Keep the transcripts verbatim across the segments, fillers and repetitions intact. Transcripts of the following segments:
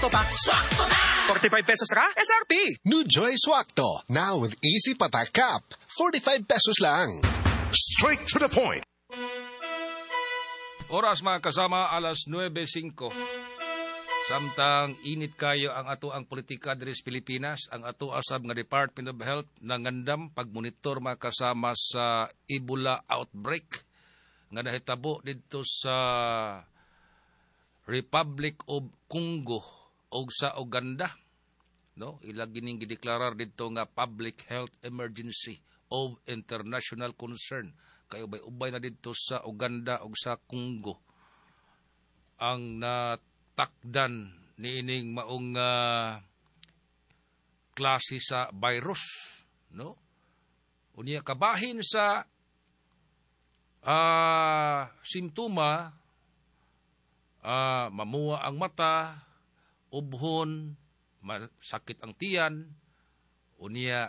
Swakto pa. Swakto na! forty-five pesos ka? S R P! New Joy Swakto, now with easy patak cap. forty-five pesos lang. Straight to the point. Oras mga kasama, alas nuwebe singko. Samtang init kayo ang ato ang politika diri sa Pilipinas, ang ato asab nga Department of Health nangandam pagmonitor mga kasama sa Ebola outbreak nga nahitabo dito sa Republic of Congo o sa Uganda. No, ilagi ning gideklarar dito nga public health emergency of international concern. Kayo bay ubay na dito sa Uganda o sa Congo ang natakdan niining maong uh, klase sa virus, no? Unya kabahin sa uh, simptoma, uh, mamuwa ang mata, ubhon, sakit ang tiyan, unya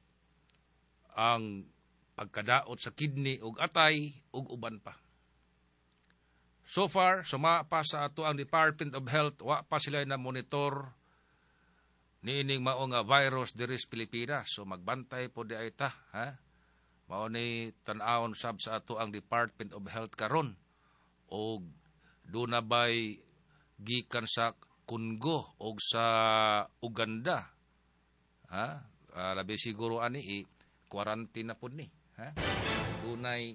ang pagkadaot sa kidney ug atay ug uban pa. So far, suma pa sa ato ang Department of Health, wa pa sila na monitor niining mao nga virus diri sa Pilipinas. So magbantay po di ay ta, ha? Mao ni tan-awon sab sa ato ang Department of Health karon. Og do na bay gikan sa Congo o sa Uganda. Ha? Uh, labi siguro ani i quarantine na po ni. Ha? Dunay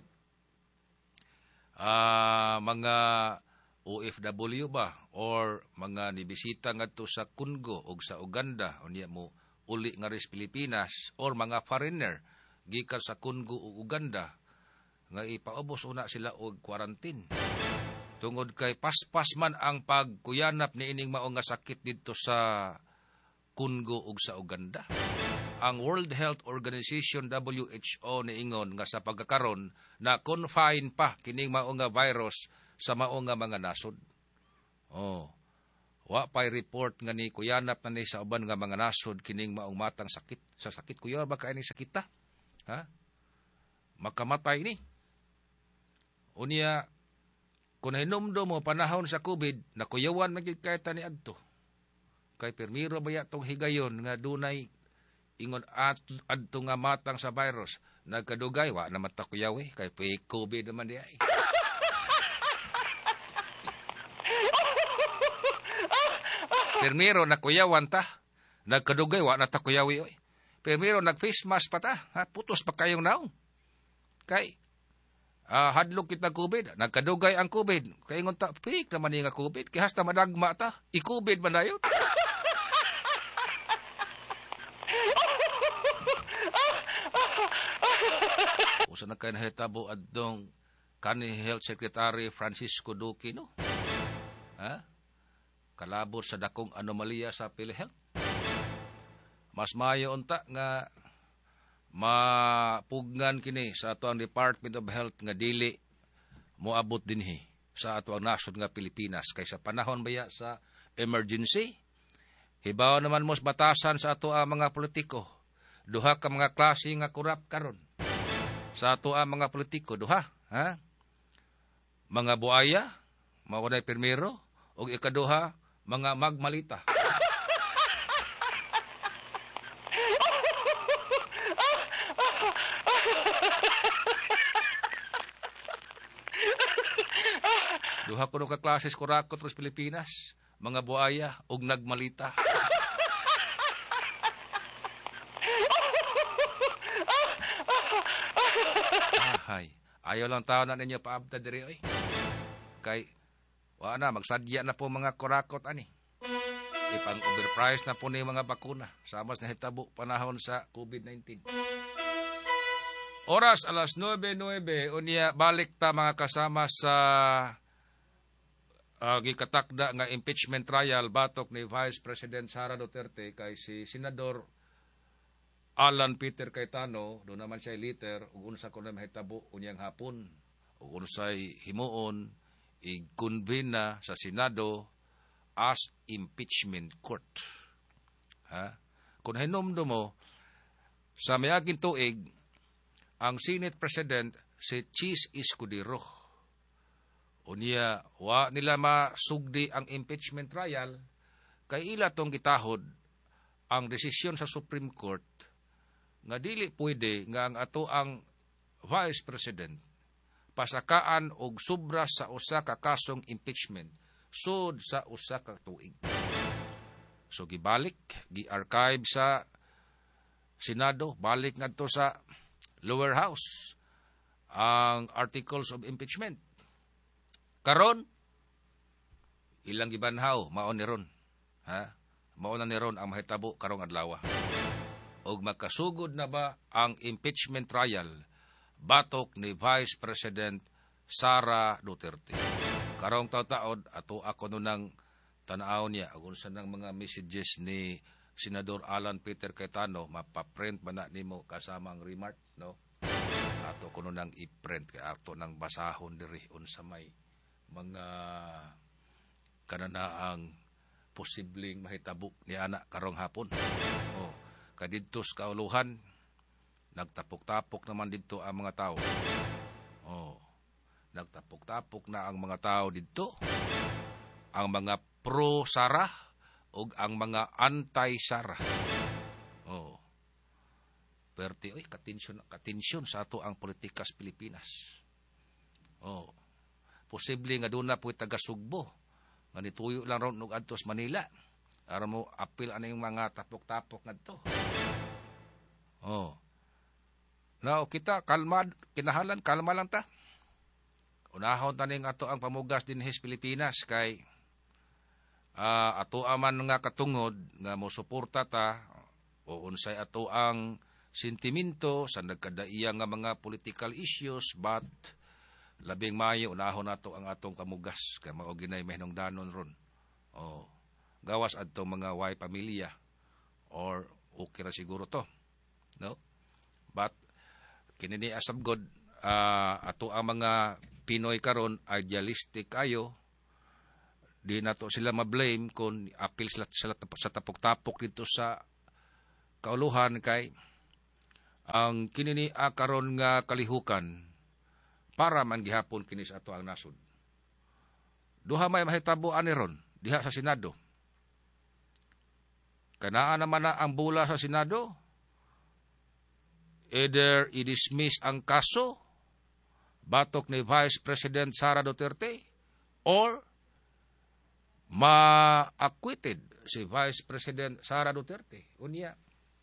uh, mga O F W ba or mga nibisita ngadto sa Congo o sa Uganda unya mo uli nga ris Pilipinas or mga foreigner gikan sa Congo ug Uganda nga ipaubos una sila og quarantine. Tungod kay paspas man ang pagkuyanap ni ining mao nga sakit didto sa Congo ug sa Uganda. Ang World Health Organization W H O niingon nga sa pagkakaron na confine pa kining mao nga virus sa mao nga mga nasod. Oh. Wa pay report nga ni kuyanap na ni sa uban nga mga nasod kining maong matang sakit. Sa sakit kuya ba kay ni sakita? Ha? Makamatay ni. Unya kung hinumdo mo panahon sa COVID, nakuyawan magiging kay ta ni adto. Kay permiro ba yatong higayon nga dunay ingon at adto nga matang sa virus, nagkadugay wa na matakuyaw eh, kay fake COVID naman di ay. Permiro nakuyawan ta, nagkadugay wa na takuyawi oy. Permiro nag face mask pa ta, ha? Putos pa kayong naong. Kay uh, hadlok kita COVID, nagkadugay ang COVID. Kay ingon ta fake naman nga COVID, kay hasta madagma ta, i-COVID man dayon. Usa na kay nahitabo adtong kanhi Health Secretary Francisco Duque no. Ha? Kalabot sa dakong anomalya sa PhilHealth. Mas maayo unta nga mapugnan kini sa ato ang Department of Health nga dili moabot dinhi sa ato ang nasod nga Pilipinas kaysa panahon baya sa emergency. Hibaw naman mos batasan sa ato ang mga politiko. Duha ka mga klase nga kurap karon. Sa ato ang mga politiko, duha, ha? Mga buaya, mao nay pirmero, ug ikaduha, mga magmalita. Duha kuno ka klases kurakot sa Pilipinas, mga buaya ug nagmalita. Ahay, ayaw lang tao na ninyo paabta diri oy. Kay wa na magsadya na po mga kurakot ani. Ipang overpriced na po ni mga bakuna sa mas nahitabo panahon sa COVID nineteen. Oras alas nuwebe nuwebe unya balik ta mga kasama sa uh, gikatakda nga impeachment trial batok ni Vice President Sara Duterte kay si Senador Alan Peter Cayetano. Do naman siya liter ug unsa kuno mahitabo unyang hapon ug unsay himuon i-convene na sa Senado as impeachment court. Ha? Kung hinumdo mo, sa mayaging tuig, ang Senate President si Chis Escudero. Unya, wa nila masugdi ang impeachment trial Kay ila tong gitahod ang desisyon sa Supreme Court nga dili pwede nga ang ato ang Vice President pasakaan og sobra sa usa ka kasong impeachment sud sa usa ka tuig. So gibalik, gi-archive sa Senado, balik ngadto sa lower house ang articles of impeachment. Karon ilang gibanhaw mao ni ron. Ha? Mao na ni ron ang mahitabo karong adlaw. Og makasugod na ba ang impeachment trial batok ni Vice President Sara Duterte. Karong taon-taon ato ako nunang tanaw niya kung saan ang mga messages ni Senador Alan Peter Cayetano mapaprint ba na nimo kasama ang remark, no? Ato ko nunang i-print kay ato nang basahon diri unsa may mga kananaang posibleng mahitabo ni anak karong hapon. Oh, kadidto sa kauluhan nagtapok-tapok naman dito ang mga tao. Oh, nagtapok-tapok na ang mga tao dito. Ang mga pro-Sara o ang mga anti-Sara. Oh. Perti, oy, katensyon, katensyon sa ato ang politika sa Pilipinas. Oh. Posible nga doon na po'y taga-Sugbo. Nga nituyo lang ron ng adtos Manila. Para mo apil ano yung mga tapok-tapok nga to. Oh. Now, kita, kalma, kinahalan, kalma lang ta. Unahon taning ato ang pamugas din his Pilipinas kay uh, ato aman nga katungod nga mo suporta ta o unsay ato ang sentiminto sa nagkadaiya nga mga political issues but labing mayo unahon nato ang atong kamugas kay mao ginay mahinungdanon ron. Oh, gawas adto mga way pamilya or okay ra siguro to. No? But kini ni asabgod uh, ato ang mga Pinoy karon idealistic kayo, di nato sila ma-blame kung apil sila, sila sa tapok-tapok dito sa kauluhan kay ang kinini karon nga kalihukan para man gihapon kini sa ato ang nasod. Duha may mahitabo ani ron diha sa Senado. Kanaa naman na ang bula sa Senado, either i-dismiss ang kaso batok ni Vice President Sara Duterte or ma-acquitted si Vice President Sara Duterte. Unya,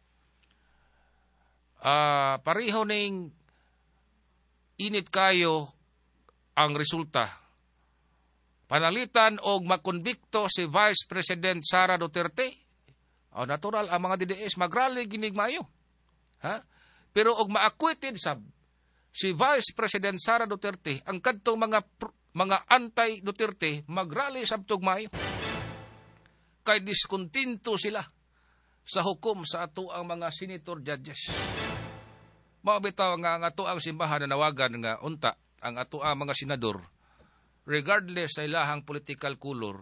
uh, pareho ning init kayo ang resulta. Panalitan og makonbikto si Vice President Sara Duterte, o natural ang mga D D S magrally ginig mayo. Ha? Pero og ma-acquitted sab si Vice President Sara Duterte, ang kadtong mga mga anti-Duterte magrally sabtog mayo. Kay diskontinto sila sa hukom sa ato ang mga senator judges. Mabitaw nga ang ato ang simbahan na nawagan nga unta ang ato ang mga senador regardless sa ilahang political color,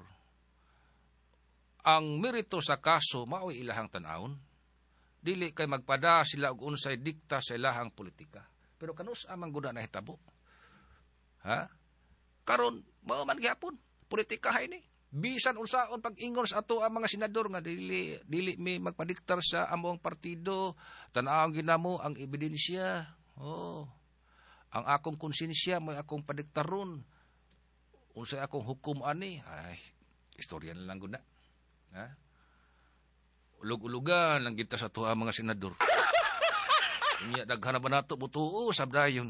ang merito sa kaso mao'y ilahang tanawon. Dili kay magpada sila og unsay dikta sa ilahang politika. Pero kanus amang guna na hitabo. Ha? Karon, mao man gyapon, politika hay ni. Bisan unsaon pag-ingon sa ato ang mga senador nga dili dili mi magpadiktar sa among partido, tan-aw ginamo ang ebidensya. Oh. Ang akong konsensya mo akong padiktaron. Unsay akong hukom ani? Ay, istorya na lang guna. Ha? Ulog-ulugan lang kita sa tuwa mga senador. Inya daghan ba nato butuo sabdayon.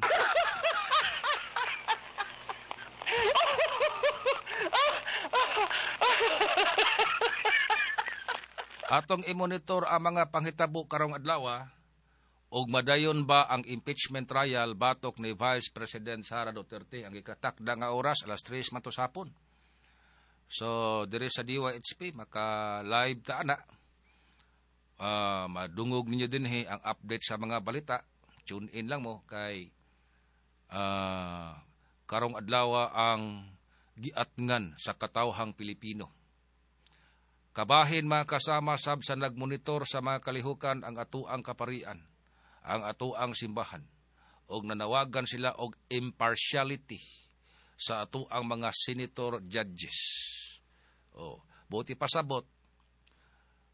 Atong i-monitor ang mga panghitabo karong adlaw ug madayon ba ang impeachment trial batok ni Vice President Sara Duterte ang ikatakda nga oras alas tres man to sapon. So diri sa D Y H P maka live ta ana. Uh, madungog ninyo din he ang update sa mga balita. Tune in lang mo kay uh, karong adlaw ang giatngan sa katawhang Pilipino. Kabahin mga kasama sab sa nagmonitor sa mga kalihukan ang atuang kaparian, ang atuang simbahan, og nanawagan sila og impartiality sa atuang mga senator judges. Oh, buti pasabot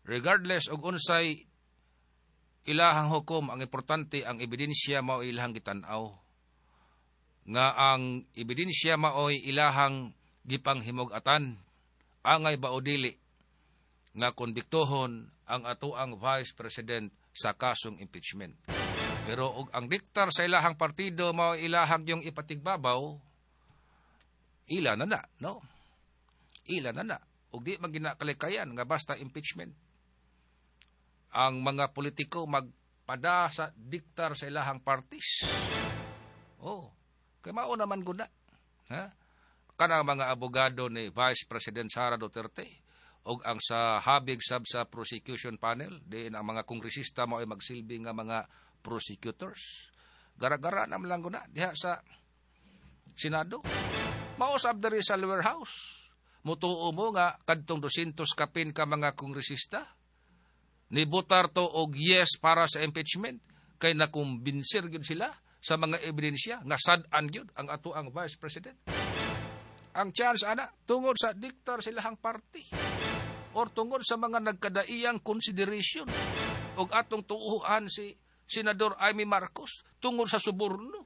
regardless og unsay ilahang hukom, ang importante ang ebidensya mao ilahang gitan-aw. Nga ang ebidensya maoy ilahang gipanghimug-atan, angay ba o dili nga konbiktohon ang atoang Vice President sa kasong impeachment. Pero og ang diktar sa ilahang partido mao ilahang yung ipatigbabaw, ila na na, no? Ila na na. Og di maginakalikayan nga basta impeachment. Ang mga politiko magpada sa diktar sa ilahang parties. Oh, kay mao naman guna. Ha? Kanang mga abogado ni Vice President Sara Duterte o ang sa habig sab sa prosecution panel, diin ang mga kongresista mo ay magsilbi nga mga prosecutors. Gara-gara naman lang guna diha sa Senado. Mausab diri sa lower house. Mutuo mo nga kadtong dosyentos kapin ka mga kongresista ni botar to og yes para sa impeachment kay nakumbinsir gyud sila sa mga ebidensya nga sad-an gyud ang ato ang Vice President. Ang chance ana tungod sa diktar silahang party or tungod sa mga nagkadaiyang consideration og atong tuuhan si Senador Amy Marcos tungod sa suborno.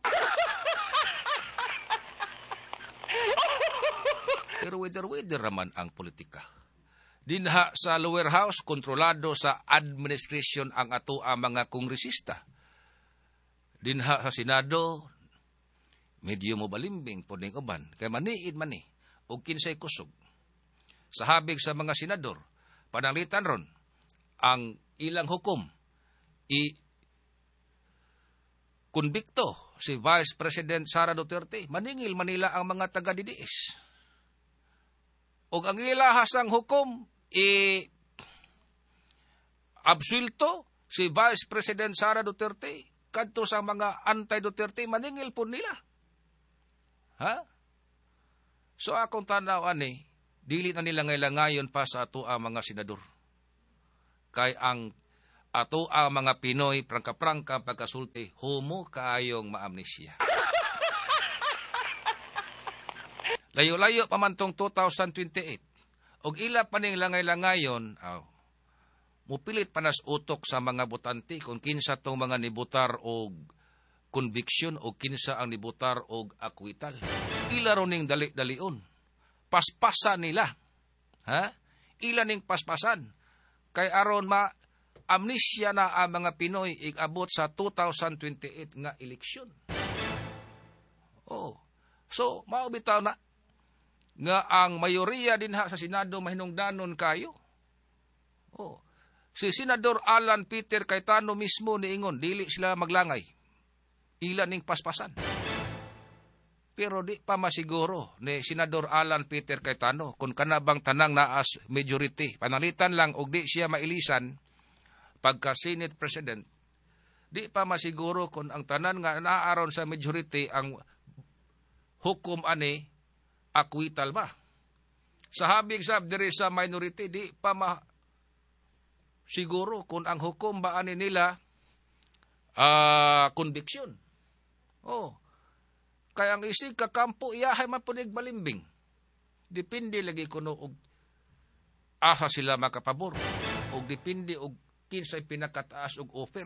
Pero weder-weder raman ang politika. Dinha sa lower house, kontrolado sa administration ang ato ang mga kongresista. Dinha sa Senado, medyo mo balimbing po ning uban. Kaya maniid man ni, o kinsay kusog. Sa habig sa mga senador, pananglitan ron, ang ilang hukom, i konbikto si Vice President Sara Duterte, maningil Manila ang mga taga-D D S. O ang ilahasang hukom, i absuelto si Vice President Sara Duterte kadto sa mga anti-Duterte, maningil po nila. Ha? So akong tanaw ani, dili na nila ngailangayon pa sa ato ang mga senador. Kay ang ato ang mga Pinoy prangka-prangka pagkasulti, humo kaayong maamnesya. Layo-layo pa man tong two thousand twenty-eight. Og ila pa ning langay-langayon, aw, mupilit panas utok sa mga botante kung kinsa tong mga nibutar og conviction o kinsa ang nibutar og akwital. Ila ron ning dali-dalion. Paspasan nila. Ha? Ila ning paspasan. Kay aron ma amnesya na ang mga Pinoy ig-abot sa two thousand twenty-eight nga eleksyon. Oh. So, mao bitaw na nga ang mayoriya dinha sa Senado mahinungdanon kayo. Oh. Si Senador Alan Peter Cayetano mismo niingon, dili sila maglangay. Ila ning paspasan. Pero di pa masiguro ni Senador Alan Peter Cayetano kung kanabang tanang naas majority. Panalitan lang og di siya mailisan pagka Senate President. Di pa masiguro kung ang tanan nga naaron sa majority ang hukom ani akwital ba. Sa habig sab diri sa minority, di pa ma siguro kung ang hukom ba ani nila uh, conviction. Oh. Kaya ang isig kakampo iyahay man punig balimbing. Depende lagi kuno og asa sila makapabor. Og depende og kinsay pinakataas og offer.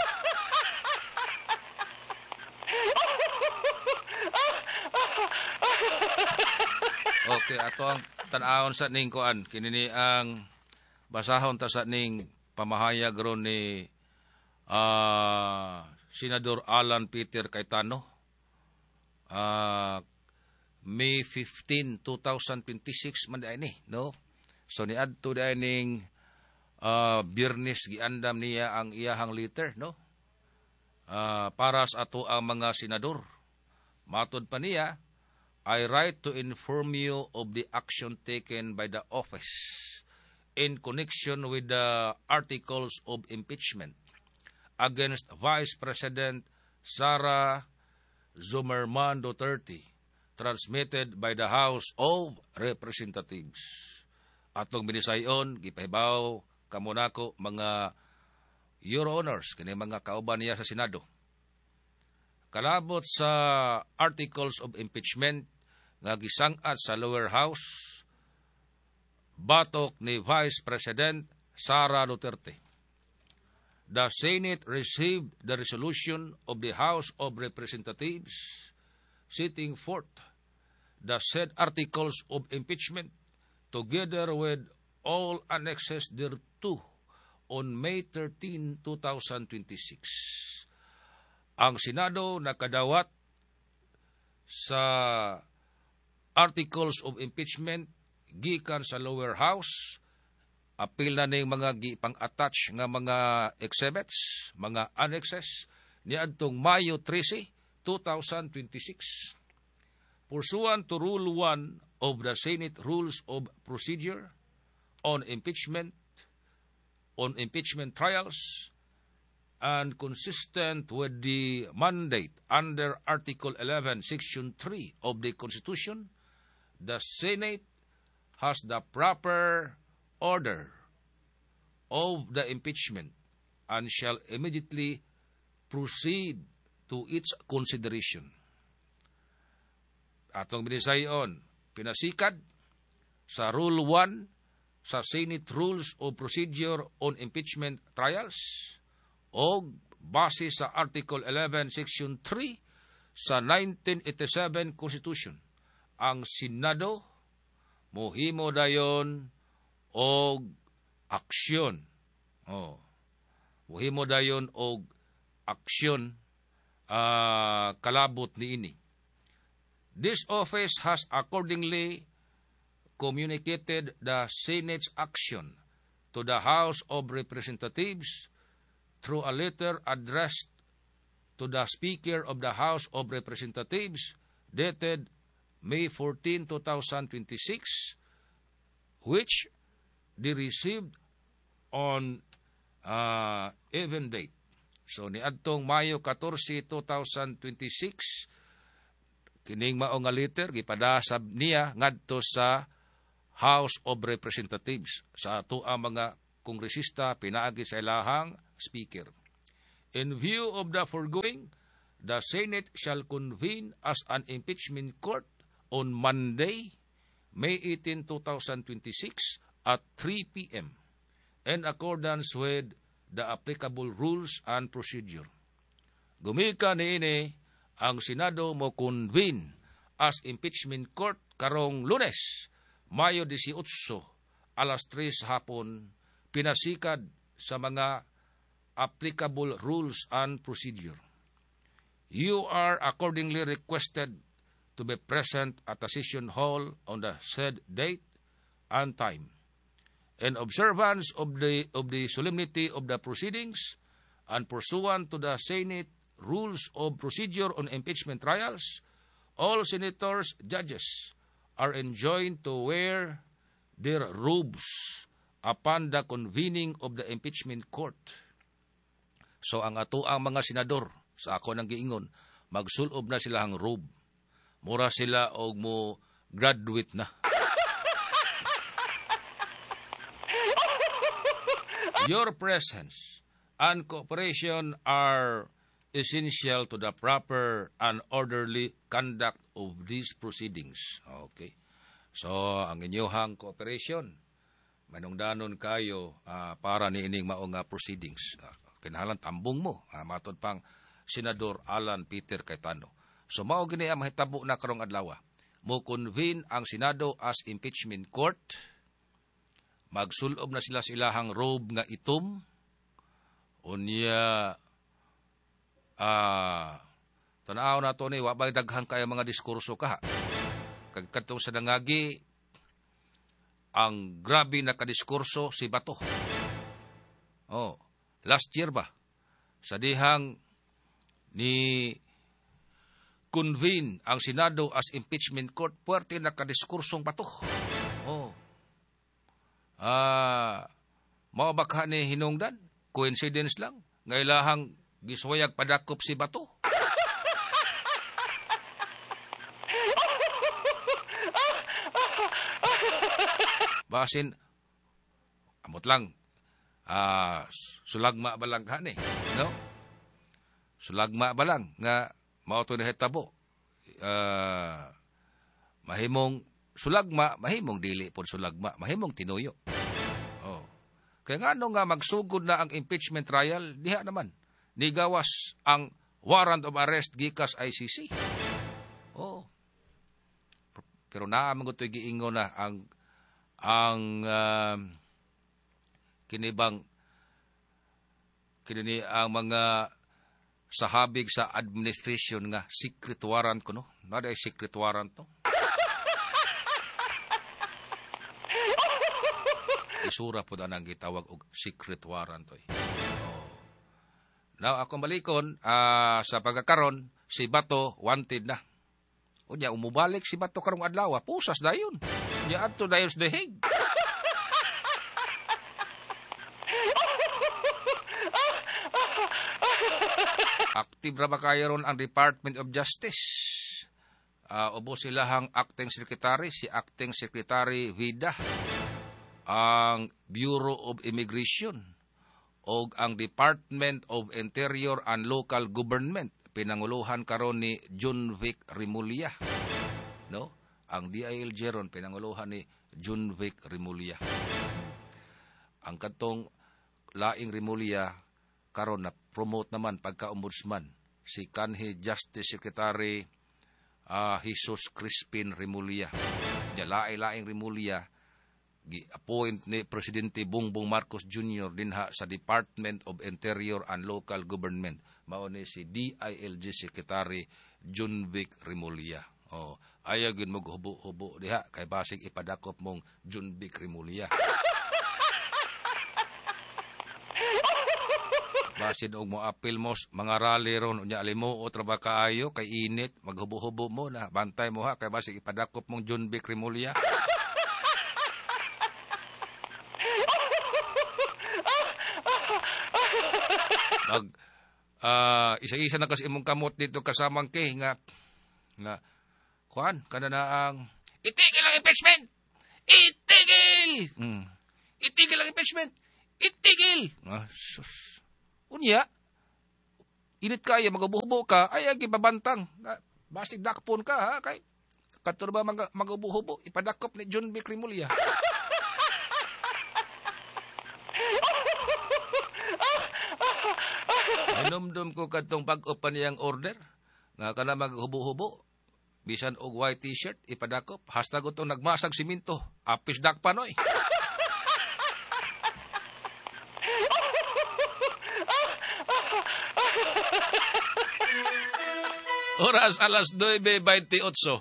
Okay, ato ang tan-awon sa ning kuan kinini ang basahon ta sa ning pamahayag ron ni uh, Senador Alan Peter Cayetano. Uh, May fifteenth, twenty twenty-six man day ni, no? So niadto day ning uh, Biyernes giandam niya ang iyahang letter, no? Uh, para sa ato ang mga senador. Matod pa niya, I write to inform you of the action taken by the office in connection with the articles of impeachment against Vice President Sara Zimmerman Duterte, transmitted by the House of Representatives. Atong binisayon, gipahibaw kamunako mga Your Honors, kini mga kauban niya sa Senado. Kalabot sa articles of impeachment nga gisang-at sa lower house, batok ni Vice President Sara Duterte. The Senate received the resolution of the House of Representatives setting forth the said articles of impeachment together with all annexes thereto on May thirteenth, twenty twenty-six. Ang Senado nakadawat sa articles of impeachment gikan sa lower house. Apil na ning mga gipang-attach nga mga exhibits, mga annexes, niadtong Mayo thirtieth, twenty twenty-six. Pursuant to Rule one of the Senate Rules of Procedure on impeachment, on impeachment trials, and consistent with the mandate under Article eleven, Section three of the Constitution, the Senate has the proper order of the impeachment and shall immediately proceed to its consideration. Atong binisayon, pinasikad sa Rule one sa Senate Rules of Procedure on Impeachment Trials o base sa Article eleven, Section three sa nineteen eighty-seven Constitution. Ang Senado mohimo dayon og aksyon. Oh. Mohimo dayon og aksyon uh, kalabot niini. This office has accordingly communicated the Senate's action to the House of Representatives through a letter addressed to the Speaker of the House of Representatives dated May fourteenth, twenty twenty-six, which they received on uh, even date. So, niadtong Mayo fourteenth, twenty twenty-six, kining mao nga letter, gipadasab niya ngadto sa House of Representatives, sa ato ang mga kongresista pinaagi sa ilahang speaker. In view of the foregoing, the Senate shall convene as an impeachment court on Monday, May eighteenth, twenty twenty-six, at three p.m. in accordance with the applicable rules and procedure. Gumika niini ang Senado mo convene as impeachment court karong Lunes, Mayo eighteen, alas tres hapon, pinasikad sa mga applicable rules and procedure. You are accordingly requested to be present at the session hall on the said date and time. In observance of the of the solemnity of the proceedings and pursuant to the Senate Rules of Procedure on Impeachment Trials, all senators, judges are enjoined to wear their robes upon the convening of the impeachment court. So ang ato ang mga senador, sa ako nang giingon, magsulob na sila ang robe. Mura sila og mo graduate na. Your presence and cooperation are essential to the proper and orderly conduct of these proceedings. Okay. So, ang inyong cooperation, manungdanon kayo uh, para ni ining mao nga proceedings. Uh, kinahanglan tambong mo, uh, matod pang Senador Alan Peter Cayetano. So, mao gini ang mahitabo na karong adlaw. Mo convene ang Senado as impeachment court. Magsulob na sila silahang robe nga itom. Unya, ah, uh, tanaw na to ni, wabay daghang kaya mga diskurso ka. Kagkatong sa dangagi, ang grabe na kadiskurso si Bato. Oh, last year ba? Sa dihang ni convene ang Senado as impeachment court, puwerte na kadiskursong Bato. Oh. Ah, mao baka ni hinungdan? Coincidence lang? Ngailahang giswayag padakop si Bato. Basin, amot lang, ah, sulagma ba lang ka ni? No? Sulagma ba lang nga mao to nahitabo. Ah, mahimong sulagma, mahimong dili po sulagma, mahimong tinuyo. Oh. Kaya nga ano nga magsugod na ang impeachment trial, diha naman. Nigawas ang warrant of arrest gikas I C C. Oh. Pero naamang ko ito'y giingo na ang ang uh, kinibang kinini ang mga sahabig sa administration nga secret warrant ko, no? Nada ay secret warrant, no? Isura po na nang gitawag og secret warrant, oy. Oh. Now, akong balikon, uh, sa pagkakaron, si Bato wanted na. O niya, umubalik si Bato karong adlaw, pusas dayon. Niya ato dayon sa deheg. Active ra ba kayo ron ang Department of Justice? Uh, ubo silahang acting secretary, si acting secretary Vida, ang Bureau of Immigration, o ang Department of Interior and Local Government, pinanguluhan karon ni John Vic Remulla. No? Ang D I L G ron, pinanguluhan ni John Vic Remulla. Ang katong laing Remulla, karon na promote naman pagka-ombudsman si kanhi Justice Secretary uh, Jesus Crispin Remulla. Laing-laing Remulla gi-appoint ni Presidente Bongbong Marcos Junior dinha sa Department of Interior and Local Government. Mao ni si D I L G Secretary John Vic Remulla. Oh, ayaw gyud mo hubo-hubo diha kay basig ipadakop mong John Vic Remulla. Basin og mo apil mo mga rally ron unya alimo o traba kaayo kay init maghubo-hubo mo na bantay mo ha kay basig ipadakop mong John Vic Remulla. Mag uh, isa-isa na kasi imong kamot dito kasamang kay nga nga kuan kana na ang itigil ang impeachment. Itigil. Mm. Itigil ang impeachment. Itigil. Ah, sus. Unya, init kaya, magabuhubo ka, ay agi babantang. Basig dakpon ka, ha? Kay, kato ba mag magabuhubo, ipadakop ni John Vic Remulla. Anumdum ko katong pag-upan niyang order, nga ka na maghubo-hubo, bisan og white t-shirt, ipadakop, hashtag itong nagmasag siminto, apis dakpanoy. Oras alas nueve veintiocho.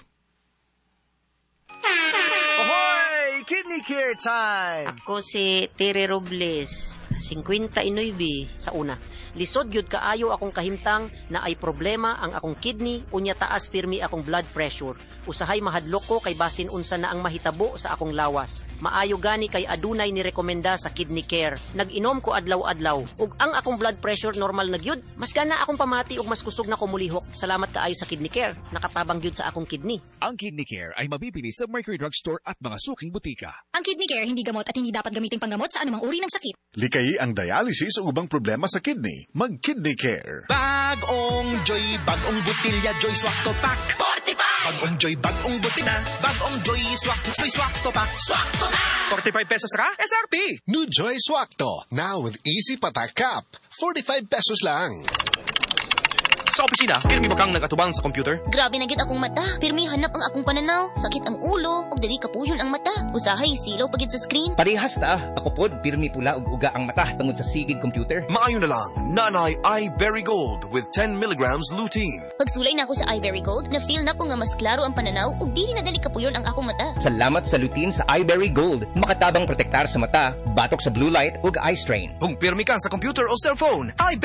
Ahoy! Kidney care time! Ako si Tere Robles, fifty-nine sa una. Lisod gyud kaayo akong kahimtang na ay problema ang akong kidney unya taas pirmi akong blood pressure. Usahay mahadlok ko kay basin unsa na ang mahitabo sa akong lawas. Maayo gani kay adunay ni rekomenda sa Kidney Care. Nag-inom ko adlaw-adlaw ug ang akong blood pressure normal na gyud. Mas gana akong pamati ug mas kusog na ko mulihok. Salamat kaayo sa Kidney Care. Nakatabang gyud sa akong kidney. Ang Kidney Care ay mabibili sa Mercury Drugstore at mga suking butika. Ang Kidney Care hindi gamot at hindi dapat gamitin panggamot sa anumang uri ng sakit. Likay ang dialysis o ubang problema sa kidney. Mag-Kidney Care. Bagong Joy, bagong butilya, Joy Swakto Pack. forty-five! Bagong Joy, bagong butilya, bagong Joy Swakto, Joy Swakto Pack. Swakto na! forty-five pesos ra, S R P. New Joy Swakto, now with Easy Patak Cup. forty-five pesos lang. Sa opisina, pirmi ba kang nagatubang sa computer? Grabe na gid akong mata. Pirmi hanap ang akong pananaw. Sakit ang ulo, ug dali kapuyon ang mata. Usahay silaw pagid sa screen. Parehas ta. Ako pod pirmi pula ug uga ang mata tungod sa sigid computer. Maayo na lang, Nanay iBerry Gold with ten milligrams lutein. Pagsulay na ako sa iBerry Gold, na feel na ko nga mas klaro ang pananaw ug dili na dali kapuyon ang akong mata. Salamat sa lutein sa iBerry Gold. Makatabang protektar sa mata, batok sa blue light ug eye strain. Kung pirmi ka sa computer o cellphone, iBerry